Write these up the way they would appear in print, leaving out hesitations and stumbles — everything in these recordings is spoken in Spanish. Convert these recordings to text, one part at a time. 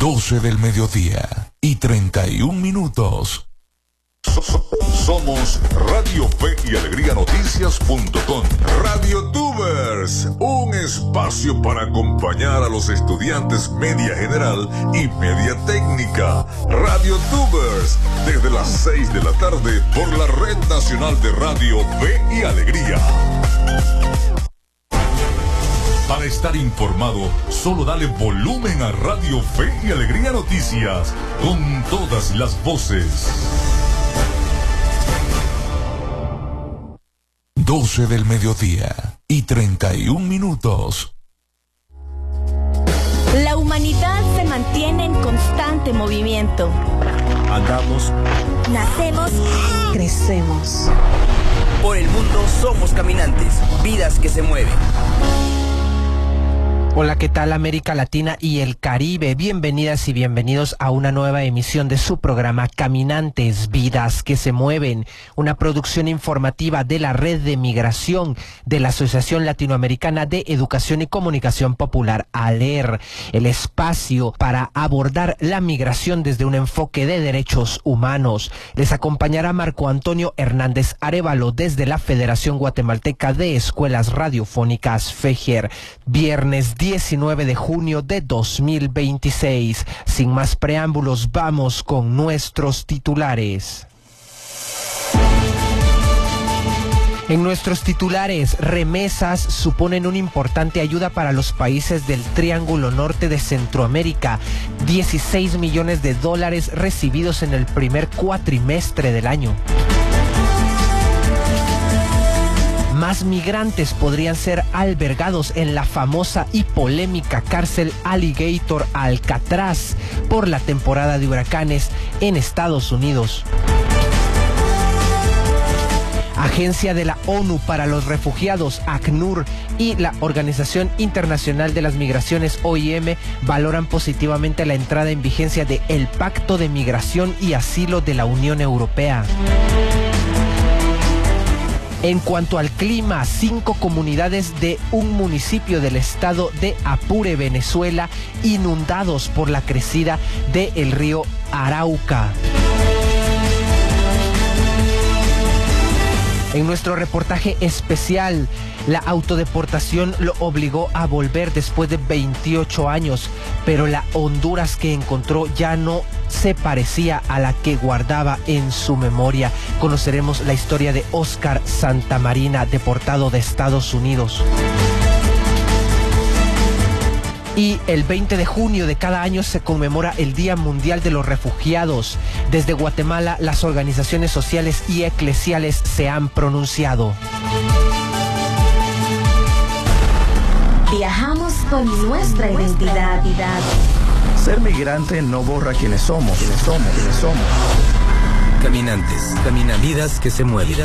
12 del mediodía y 31 minutos. Somos Radio Fe y Alegría Noticias.com. Radio Tubers, un espacio para acompañar a los estudiantes media general y media técnica. Radio Tubers, desde las 6 de la tarde por la Red Nacional de Radio Fe y Alegría. Para estar informado, solo dale volumen a Radio Fe y Alegría Noticias, con todas las voces. 12 del mediodía y 31 minutos. La humanidad se mantiene en constante movimiento. Andamos, nacemos, crecemos. Por el mundo somos caminantes, vidas que se mueven. Hola, ¿qué tal América Latina y el Caribe? Bienvenidas y bienvenidos a una nueva emisión de su programa Caminantes, Vidas que se Mueven, una producción informativa de la Red de Migración de la Asociación Latinoamericana de Educación y Comunicación Popular, ALER, el espacio para abordar la migración desde un enfoque de derechos humanos. Les acompañará Marco Antonio Hernández Arévalo desde la Federación Guatemalteca de Escuelas Radiofónicas, FEGER, viernes 19 de junio de 2026. Sin más preámbulos, vamos con nuestros titulares. En nuestros titulares, remesas suponen una importante ayuda para los países del Triángulo Norte de Centroamérica. 16 millones de dólares recibidos en el primer cuatrimestre del año. Más migrantes podrían ser albergados en la famosa y polémica cárcel Alligator Alcatraz por la temporada de huracanes en Estados Unidos. Agencia de la ONU para los Refugiados, ACNUR, y la Organización Internacional de las Migraciones, OIM, valoran positivamente la entrada en vigencia de el Pacto de Migración y Asilo de la Unión Europea. En cuanto al clima, 5 comunidades de un municipio del estado de Apure, Venezuela, inundados por la crecida del río Arauca. En nuestro reportaje especial, la autodeportación lo obligó a volver después de 28 años, pero la Honduras que encontró ya no se parecía a la que guardaba en su memoria. Conoceremos la historia de Oscar Santamarina, deportado de Estados Unidos. Y el 20 de junio de cada año se conmemora el Día Mundial de los Refugiados. Desde Guatemala, las organizaciones sociales y eclesiales se han pronunciado. Viajamos con nuestra identidad. Ser migrante no borra quiénes somos. Caminantes, vidas que se mueven.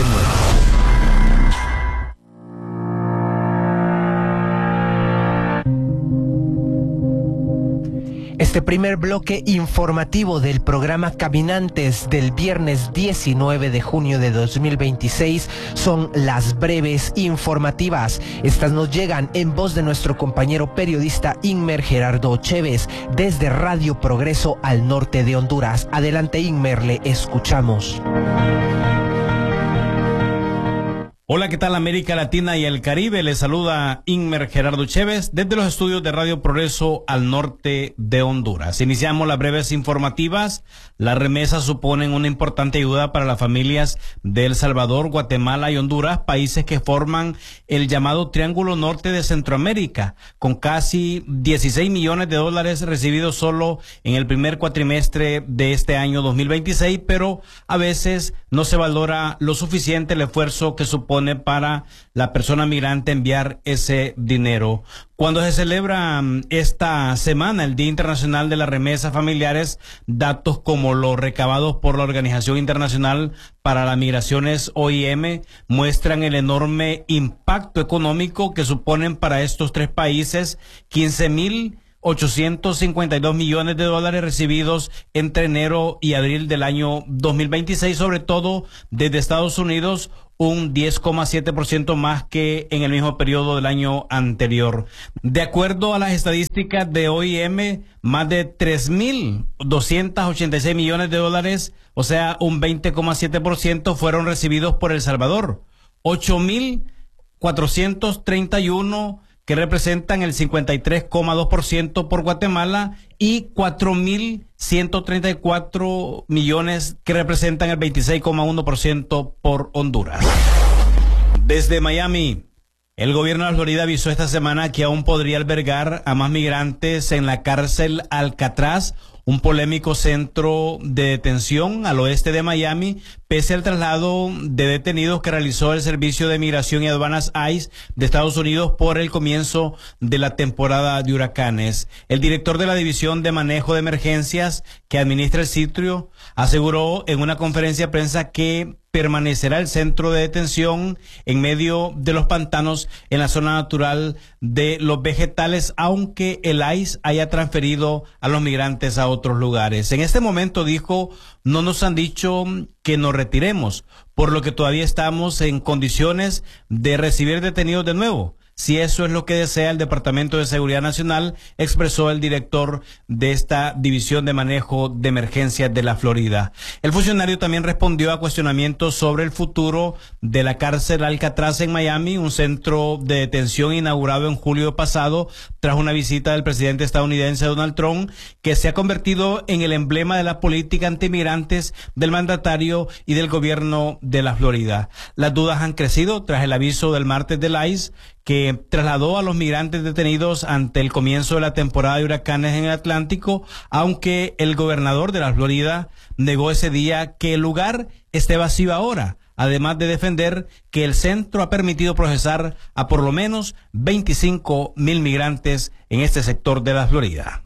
Este primer bloque informativo del programa Caminantes del viernes 19 de junio de 2026 son las breves informativas. Estas nos llegan en voz de nuestro compañero periodista Inmer Gerardo Chévez desde Radio Progreso al norte de Honduras. Adelante Inmer, le escuchamos. Hola, ¿qué tal América Latina y el Caribe? Les saluda Inmer Gerardo Chévez desde los estudios de Radio Progreso al norte de Honduras. Iniciamos las breves informativas. Las remesas suponen una importante ayuda para las familias de El Salvador, Guatemala y Honduras, países que forman el llamado Triángulo Norte de Centroamérica, con casi 16 millones de dólares recibidos solo en el primer cuatrimestre de este año 2026, pero a veces no se valora lo suficiente el esfuerzo que supone para la persona migrante enviar ese dinero. Cuando se celebra esta semana el Día Internacional de las Remesas Familiares, datos como los recabados por la Organización Internacional para las Migraciones, OIM, muestran el enorme impacto económico que suponen para estos tres países. 15.852 millones de dólares recibidos entre enero y abril del año 2026, sobre todo desde Estados Unidos, un 10,7% más que en el mismo periodo del año anterior. De acuerdo a las estadísticas de OIM, más de 3.286 millones de dólares, o sea, un 20,7%, fueron recibidos por El Salvador. 8.431 que representan el 53,2% por Guatemala y 4.134 millones que representan el 26,1% por Honduras. Desde Miami, el gobierno de la Florida avisó esta semana que aún podría albergar a más migrantes en la cárcel Alcatraz, un polémico centro de detención al oeste de Miami, pese al traslado de detenidos que realizó el Servicio de Migración y Aduanas ICE de Estados Unidos por el comienzo de la temporada de huracanes. El director de la División de Manejo de Emergencias que administra el sitio aseguró en una conferencia de prensa que permanecerá el centro de detención en medio de los pantanos en la zona natural de los vegetales, aunque el ICE haya transferido a los migrantes a otros lugares. En este momento, dijo, no nos han dicho que nos retiremos, por lo que todavía estamos en condiciones de recibir detenidos de nuevo. Si eso es lo que desea el Departamento de Seguridad Nacional, expresó el director de esta División de Manejo de Emergencias de la Florida. El funcionario también respondió a cuestionamientos sobre el futuro de la cárcel Alcatraz en Miami, un centro de detención inaugurado en julio pasado tras una visita del presidente estadounidense Donald Trump, que se ha convertido en el emblema de la política antimigrantes del mandatario y del gobierno de la Florida. Las dudas han crecido tras el aviso del martes del ICE, que trasladó a los migrantes detenidos ante el comienzo de la temporada de huracanes en el Atlántico, aunque el gobernador de la Florida negó ese día que el lugar esté vacío ahora, además de defender que el centro ha permitido procesar a por lo menos 25,000 migrantes en este sector de la Florida.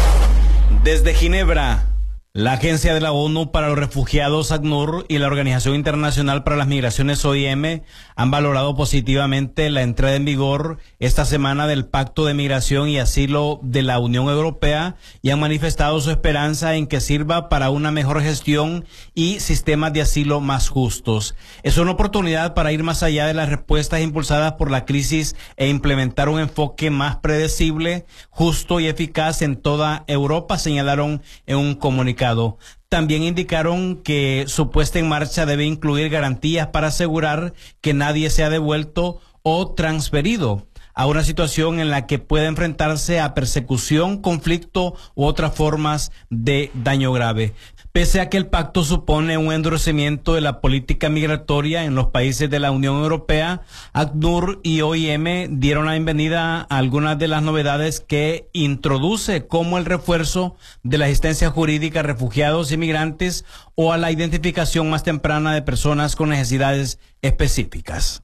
Desde Ginebra, la Agencia de la ONU para los Refugiados, ACNUR, y la Organización Internacional para las Migraciones, OIM, han valorado positivamente la entrada en vigor esta semana del Pacto de Migración y Asilo de la Unión Europea y han manifestado su esperanza en que sirva para una mejor gestión y sistemas de asilo más justos. Es una oportunidad para ir más allá de las respuestas impulsadas por la crisis e implementar un enfoque más predecible, justo y eficaz en toda Europa, señalaron en un comunicado. También indicaron que su puesta en marcha debe incluir garantías para asegurar que nadie sea devuelto o transferido a una situación en la que pueda enfrentarse a persecución, conflicto u otras formas de daño grave. Pese a que el pacto supone un endurecimiento de la política migratoria en los países de la Unión Europea, ACNUR y OIM dieron la bienvenida a algunas de las novedades que introduce, como el refuerzo de la asistencia jurídica a refugiados y migrantes o a la identificación más temprana de personas con necesidades específicas.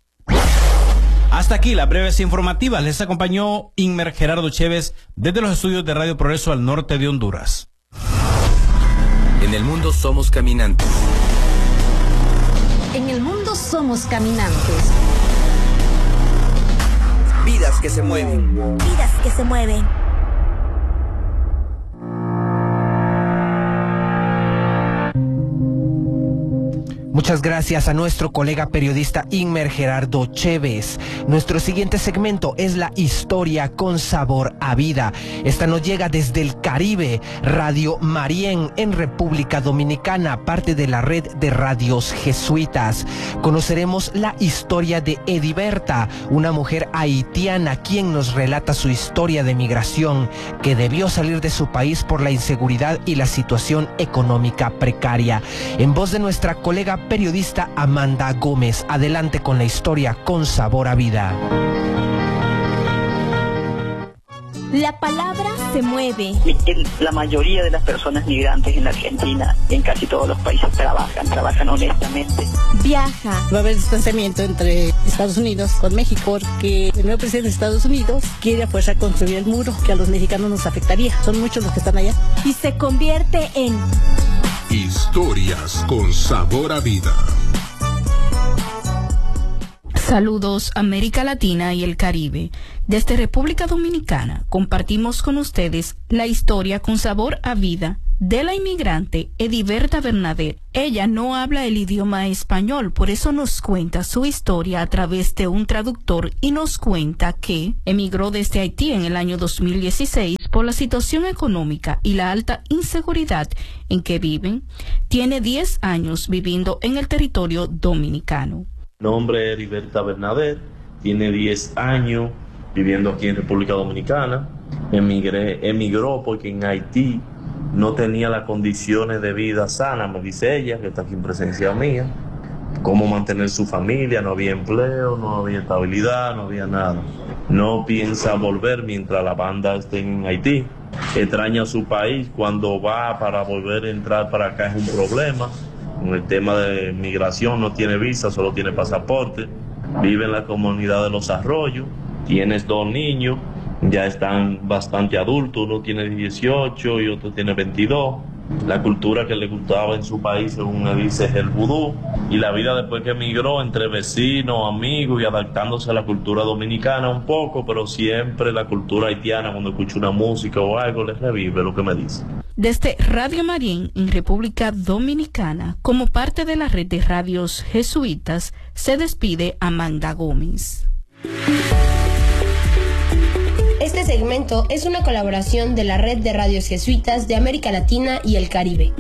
Hasta aquí las breves informativas. Les acompañó Inmer Gerardo Chévez desde los estudios de Radio Progreso al norte de Honduras. En el mundo somos caminantes. En el mundo somos caminantes. Vidas que se mueven. Vidas que se mueven. Muchas gracias a nuestro colega periodista Inmer Gerardo Chévez. Nuestro siguiente segmento es la historia con sabor a vida. Esta nos llega desde el Caribe, Radio Marién en República Dominicana, parte de la red de radios jesuitas. Conoceremos la historia de Ediberta, una mujer haitiana quien nos relata su historia de migración, que debió salir de su país por la inseguridad y la situación económica precaria. En voz de nuestra colega periodista Amanda Gómez. Adelante con la historia con sabor a vida. La palabra se mueve. La mayoría de las personas migrantes en la Argentina, en casi todos los países, trabajan honestamente. Viaja. Va a haber distanciamiento entre Estados Unidos con México porque el nuevo presidente de Estados Unidos quiere a fuerza construir el muro que a los mexicanos nos afectaría. Son muchos los que están allá. Y se convierte en Historias con sabor a vida. Saludos América Latina y el Caribe. Desde República Dominicana compartimos con ustedes la historia con sabor a vida de la inmigrante Ediberta Bernadet. Ella no habla el idioma español, por eso nos cuenta su historia a través de un traductor y nos cuenta que emigró desde Haití en el año 2016 por la situación económica y la alta inseguridad en que viven. Tiene 10 años viviendo en el territorio dominicano. Mi nombre es Ediberta Bernadet, tiene 10 años viviendo aquí en República Dominicana. Emigró porque en Haití no tenía las condiciones de vida sana, me dice ella, que está aquí en presencia mía. Cómo mantener su familia, no había empleo, no había estabilidad, no había nada. No piensa volver mientras la banda esté en Haití. Extraña su país, cuando va para volver a entrar para acá es un problema. Con el tema de migración no tiene visa, solo tiene pasaporte. Vive en la comunidad de Los Arroyos, tienes 2 niños. Ya están bastante adultos, uno tiene 18 y otro tiene 22. La cultura que le gustaba en su país, según me dice, es el vudú. Y la vida después que emigró, entre vecinos, amigos y adaptándose a la cultura dominicana un poco, pero siempre la cultura haitiana, cuando escucha una música o algo, le revive lo que me dice. Desde Radio Marién, en República Dominicana, como parte de la red de radios jesuitas, se despide Amanda Gómez. Este segmento es una colaboración de la Red de Radios Jesuitas de América Latina y el Caribe.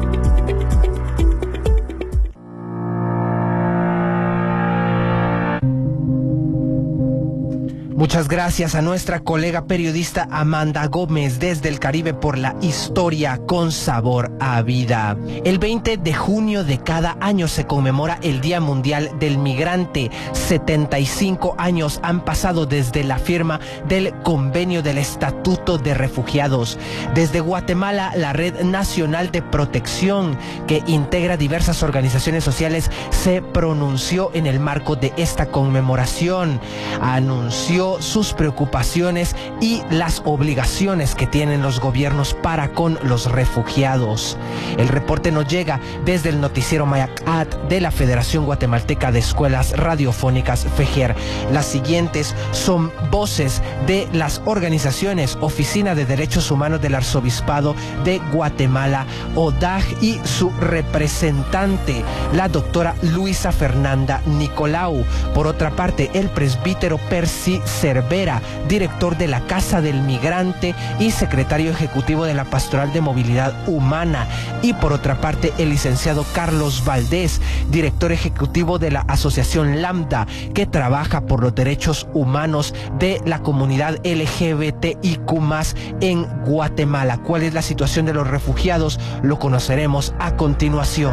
Muchas gracias a nuestra colega periodista Amanda Gómez desde el Caribe por la historia con sabor a vida. El 20 de junio de cada año se conmemora el Día Mundial del Migrante. 75 años han pasado desde la firma del Convenio del Estatuto de Refugiados. Desde Guatemala, la Red Nacional de Protección, que integra diversas organizaciones sociales, se pronunció en el marco de esta conmemoración. Anunció sus preocupaciones y las obligaciones que tienen los gobiernos para con los refugiados. El reporte nos llega desde el noticiero Mayacat de la Federación Guatemalteca de Escuelas Radiofónicas FEGER. Las siguientes son voces de las organizaciones Oficina de Derechos Humanos del Arzobispado de Guatemala, ODAG, y su representante, la doctora Luisa Fernanda Nicolau. Por otra parte, el presbítero Percy Cervera, director de la Casa del Migrante y secretario ejecutivo de la Pastoral de Movilidad Humana. Y por otra parte, el licenciado Carlos Valdés, director ejecutivo de la Asociación Lambda, que trabaja por los derechos humanos de la comunidad LGBTIQ+ en Guatemala. ¿Cuál es la situación de los refugiados? Lo conoceremos a continuación.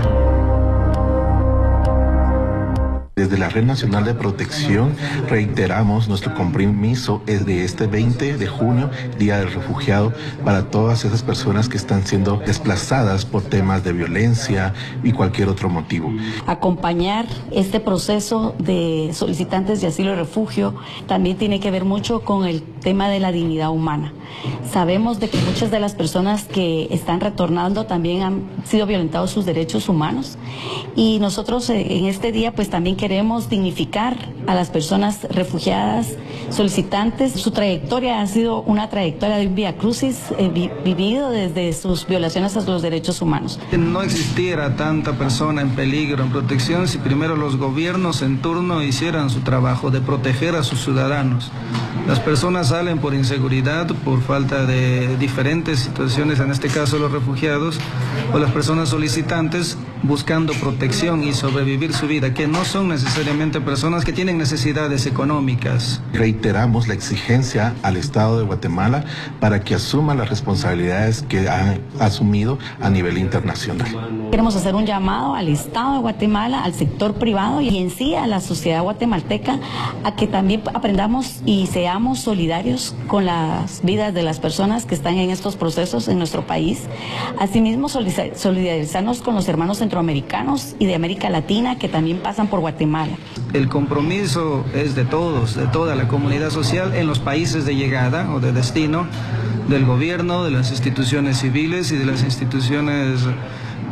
Desde la Red Nacional de Protección reiteramos nuestro compromiso de este 20 de junio, Día del Refugiado, para todas esas personas que están siendo desplazadas por temas de violencia y cualquier otro motivo. Acompañar este proceso de solicitantes de asilo y refugio también tiene que ver mucho con el tema de la dignidad humana. Sabemos de que muchas de las personas que están retornando también han sido violentados sus derechos humanos, y nosotros en este día pues también queremos dignificar a las personas refugiadas, solicitantes. Su trayectoria ha sido una trayectoria de un vía crucis vivido desde sus violaciones a los derechos humanos. No existiera tanta persona en peligro, en protección, si primero los gobiernos en turno hicieran su trabajo de proteger a sus ciudadanos. Las personas salen por inseguridad, por falta de diferentes situaciones, en este caso los refugiados, o las personas solicitantes buscando protección y sobrevivir su vida, que no son necesariamente personas que tienen necesidades económicas. Reiteramos la exigencia al Estado de Guatemala para que asuma las responsabilidades que ha asumido a nivel internacional. Queremos hacer un llamado al Estado de Guatemala, al sector privado y en sí a la sociedad guatemalteca, a que también aprendamos y seamos solidarios con las vidas de las personas que están en estos procesos en nuestro país. Asimismo, solidarizarnos con los hermanos centroamericanos y de América Latina que también pasan por Guatemala. El compromiso es de todos, de toda la comunidad social en los países de llegada o de destino, del gobierno, de las instituciones civiles y de las instituciones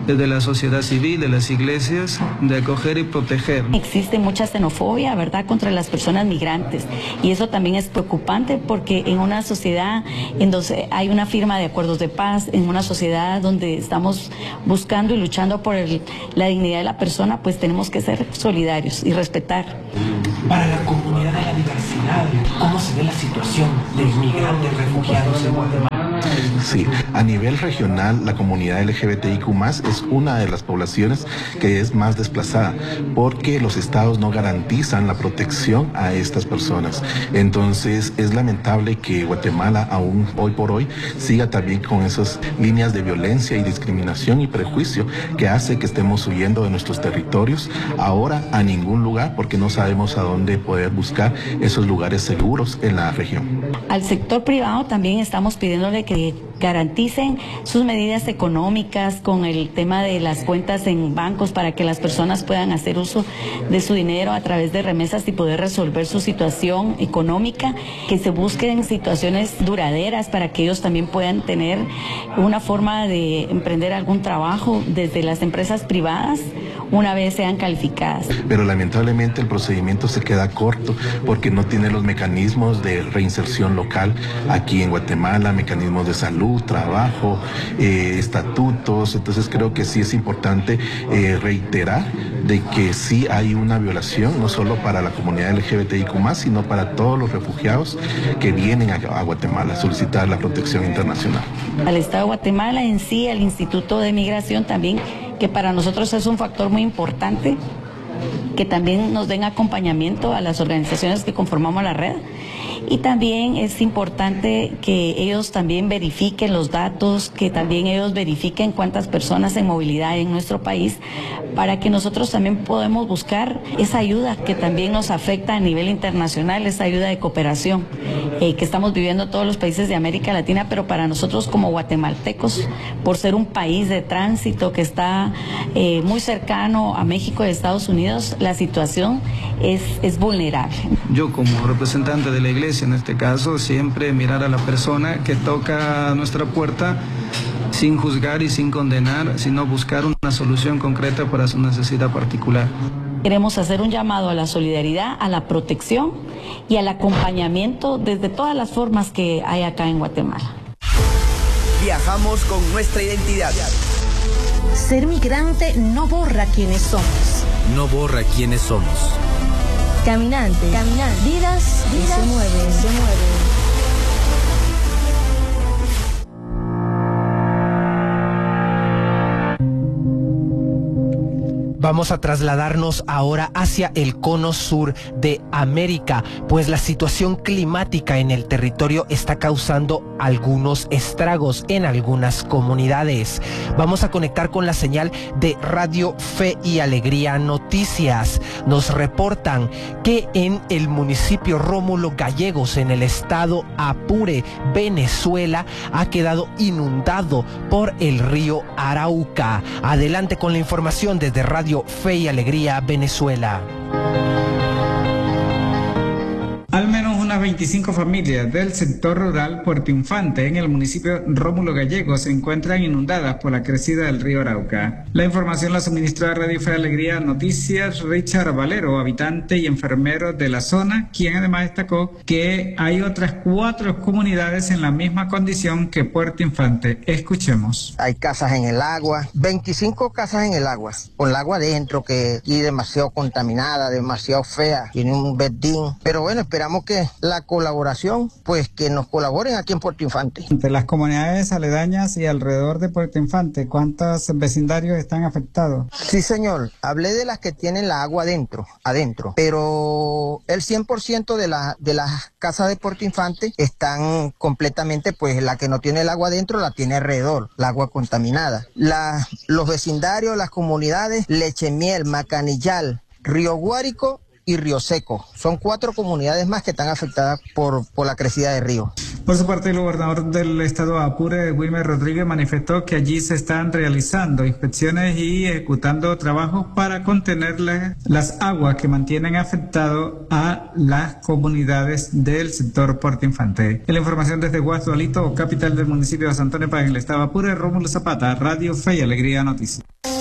desde la sociedad civil, de las iglesias, de acoger y proteger. Existe mucha xenofobia, ¿verdad?, contra las personas migrantes, y eso también es preocupante porque en una sociedad en donde hay una firma de acuerdos de paz, en una sociedad donde estamos buscando y luchando por la dignidad de la persona, pues tenemos que ser solidarios y respetar. Para la comunidad de la diversidad, ¿cómo se ve la situación de migrantes refugiados en Guatemala? Sí, a nivel regional, la comunidad LGBTIQ+ es una de las poblaciones que es más desplazada, porque los estados no garantizan la protección a estas personas. Entonces, es lamentable que Guatemala, aún hoy por hoy, siga también con esas líneas de violencia y discriminación y prejuicio que hace que estemos huyendo de nuestros territorios, ahora a ningún lugar, porque no sabemos a dónde poder buscar esos lugares seguros en la región. Al sector privado también estamos pidiéndole que garanticen sus medidas económicas con el tema de las cuentas en bancos para que las personas puedan hacer uso de su dinero a través de remesas y poder resolver su situación económica, que se busquen situaciones duraderas para que ellos también puedan tener una forma de emprender algún trabajo desde las empresas privadas una vez sean calificadas. Pero lamentablemente el procedimiento se queda corto porque no tiene los mecanismos de reinserción local aquí en Guatemala, mecanismos de salud, trabajo, estatutos. Entonces creo que sí es importante reiterar de que sí hay una violación, no solo para la comunidad LGBTIQ+, sino para todos los refugiados que vienen a Guatemala a solicitar la protección internacional. Al Estado de Guatemala en sí, al Instituto de Migración también, que para nosotros es un factor muy importante, que también nos den acompañamiento a las organizaciones que conformamos la red. Y también es importante que ellos también verifiquen los datos, que también ellos verifiquen cuántas personas en movilidad hay en nuestro país, para que nosotros también podamos buscar esa ayuda que también nos afecta a nivel internacional, esa ayuda de cooperación que estamos viviendo todos los países de América Latina, pero para nosotros como guatemaltecos, por ser un país de tránsito que está muy cercano a México y Estados Unidos, la situación es vulnerable. Yo como representante de la iglesia, en este caso, siempre mirar a la persona que toca nuestra puerta sin juzgar y sin condenar, sino buscar una solución concreta para su necesidad particular. Queremos hacer un llamado a la solidaridad, a la protección y al acompañamiento desde todas las formas que hay acá en Guatemala. Viajamos con nuestra identidad. Ser migrante no borra quiénes somos. No borra quiénes somos. Caminantes, vidas que se mueven. Vamos a trasladarnos ahora hacia el cono sur de América, pues la situación climática en el territorio está causando algunos estragos en algunas comunidades. Vamos a conectar con la señal de Radio Fe y Alegría Noticias. Nos reportan que en el municipio Rómulo Gallegos, en el estado Apure, Venezuela, ha quedado inundado por el río Arauca. Adelante con la información desde Radio Fe y Alegría, Venezuela. Al menos unas 25 familias del sector rural Puerto Infante en el municipio Rómulo Gallegos se encuentran inundadas por la crecida del río Arauca. La información la suministró a Radio Fe y Alegría Noticias Richard Valero, habitante y enfermero de la zona, quien además destacó que hay otras 4 comunidades en la misma condición que Puerto Infante. Escuchemos. Hay casas en el agua, 25 casas en el agua, con el agua adentro, que aquí demasiado contaminada, demasiado fea, tiene un verdín, pero bueno, esperamos que la colaboración, pues que nos colaboren aquí en Puerto Infante. De las comunidades aledañas y alrededor de Puerto Infante, ¿cuántos vecindarios están afectados? Sí, señor, hablé de las que tienen la agua adentro, pero el 100% de las casas de Puerto Infante están completamente, pues la que no tiene el agua adentro la tiene alrededor, la agua contaminada. Los vecindarios, las comunidades Lechemiel, Macanillal, Río Guárico y Río Seco. Son 4 comunidades más que están afectadas por la crecida del río. Por su parte, el gobernador del estado Apure, Wilmer Rodríguez, manifestó que allí se están realizando inspecciones y ejecutando trabajos para contener las aguas que mantienen afectado a las comunidades del sector Puerto Infante. En la información desde Guasdualito, capital del municipio de Santo Nepal, en el estado Apure, Rómulo Zapata, Radio Fe y Alegría Noticias.